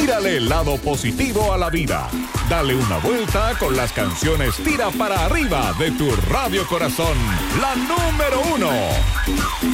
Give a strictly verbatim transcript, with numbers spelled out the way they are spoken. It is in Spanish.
Mírale el lado positivo a la vida. Dale una vuelta con las canciones Tira para Arriba de tu Radio Corazón, la número uno.